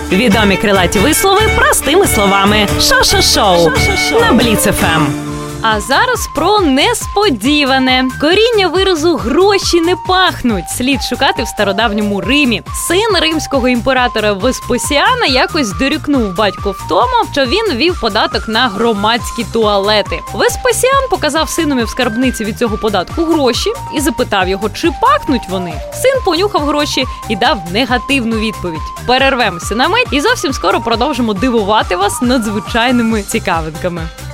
Відомі крилаті вислови простими словами. Шо-шо-шоу на Бліц ФМ. А зараз про несподіване. Коріння виразу «гроші не пахнуть» слід шукати в стародавньому Римі. Син римського імператора Веспасіана якось дорікнув батьку в тому, що він ввів податок на громадські туалети. Веспасіан показав синові в скарбниці від цього податку гроші і запитав його, чи пахнуть вони. Син понюхав гроші і дав негативну відповідь. Перервемося на мить і зовсім скоро продовжимо дивувати вас надзвичайними цікавинками.